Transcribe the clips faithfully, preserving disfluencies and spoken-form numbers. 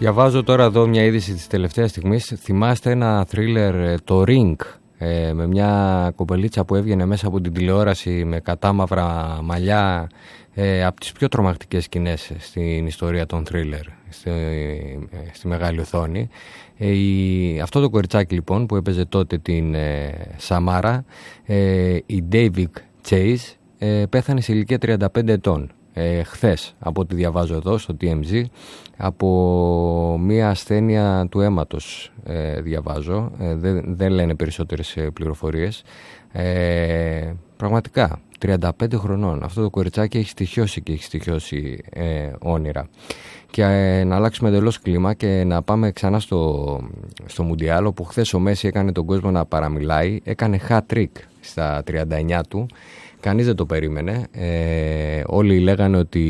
Διαβάζω τώρα εδώ μια είδηση της τελευταίας στιγμής. Θυμάστε ένα θρίλερ, το Ring, ε, με μια κοπελίτσα που έβγαινε μέσα από την τηλεόραση με κατάμαυρα μαλλιά, ε, από τις πιο τρομακτικές σκηνές στην ιστορία των θρίλερ στη, στη μεγάλη οθόνη. Ε, η, αυτό το κοριτσάκι λοιπόν που έπαιζε τότε την ε, Σαμάρα, ε, η David Chase, ε, πέθανε σε ηλικία τριάντα πέντε ετών. Ε, χθες, από ό,τι διαβάζω εδώ στο τι εμ ζι, από μια ασθένεια του αίματος, ε, διαβάζω, ε, δεν, δεν λένε περισσότερες πληροφορίες. Ε, πραγματικά τριάντα πέντε χρονών αυτό το κοριτσάκι έχει στοιχειώσει και έχει στοιχειώσει ε, όνειρα. Και ε, να αλλάξουμε εντελώς κλίμα και να πάμε ξανά στο, στο Μουντιάλ, όπου χθες ο Μέση έκανε τον κόσμο να παραμιλάει, έκανε hat-trick στα τριάντα εννιά του. Κανείς δεν το περίμενε. Ε, όλοι λέγανε ότι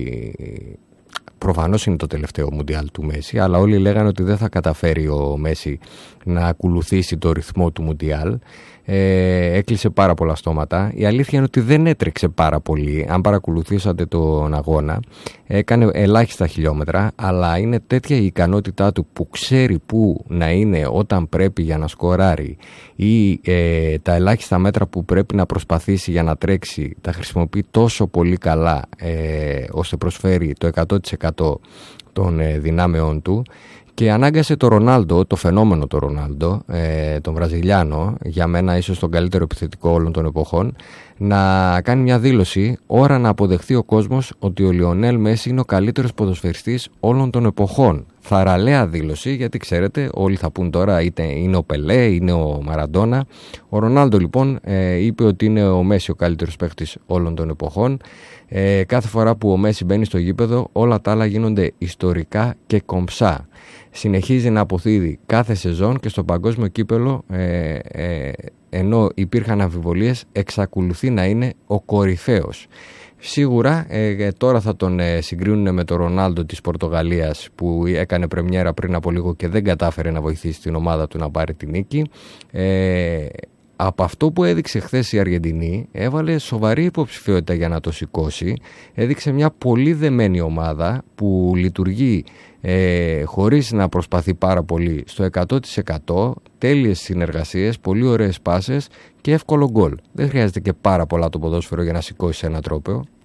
προφανώς είναι το τελευταίο Μουντιάλ του Μέση, αλλά όλοι λέγανε ότι δεν θα καταφέρει ο Μέση να ακολουθήσει το ρυθμό του Μουντιάλ. Ε, έκλεισε πάρα πολλά στόματα. Η αλήθεια είναι ότι δεν έτρεξε πάρα πολύ. Αν παρακολουθήσατε τον αγώνα, έκανε ελάχιστα χιλιόμετρα, αλλά είναι τέτοια η ικανότητά του που ξέρει πού να είναι όταν πρέπει για να σκοράρει, ή ε, τα ελάχιστα μέτρα που πρέπει να προσπαθήσει για να τρέξει τα χρησιμοποιεί τόσο πολύ καλά, ε, ώστε προσφέρει το εκατό τοις εκατό των ε, δυνάμεών του. Και ανάγκασε το Ρονάλντο, το φαινόμενο το Ρονάλντο, ε, τον Βραζιλιάνο, για μένα ίσως τον καλύτερο επιθετικό όλων των εποχών, να κάνει μια δήλωση, ώρα να αποδεχθεί ο κόσμος ότι ο Λιονέλ Μέση είναι ο καλύτερος ποδοσφαιριστής όλων των εποχών. Θαραλέα δήλωση, γιατί ξέρετε, όλοι θα πούν τώρα είτε είναι ο Πελέ, είναι ο Μαραντόνα. Ο Ρονάλντο λοιπόν ε, είπε ότι είναι ο Μέση ο καλύτερος παίχτης όλων των εποχών. Ε, κάθε φορά που ο Μέση μπαίνει στο γήπεδο, όλα τα άλλα γίνονται ιστορικά και κομψά. Συνεχίζει να αποθύδει κάθε σεζόν και στο παγκόσμιο κύπελο, ε, ε, ενώ υπήρχαν αμφιβολίες, εξακολουθεί να είναι ο κορυφαίος. Σίγουρα ε, τώρα θα τον ε, συγκρίνουν με τον Ρονάλντο της Πορτογαλίας, που έκανε πρεμιέρα πριν από λίγο και δεν κατάφερε να βοηθήσει την ομάδα του να πάρει την νίκη. Ε, από αυτό που έδειξε χθες η Αργεντινή, έβαλε σοβαρή υποψηφιότητα για να το σηκώσει. Έδειξε μια πολύ δεμένη ομάδα που λειτουργεί ε, χωρίς να προσπαθεί πάρα πολύ στο εκατό τοις εκατό, τέλειες συνεργασίες, πολύ ωραίες πάσες και εύκολο γκολ. Δεν χρειάζεται και πάρα πολλά το ποδόσφαιρο για να σηκώσει ένα τρόπαιο.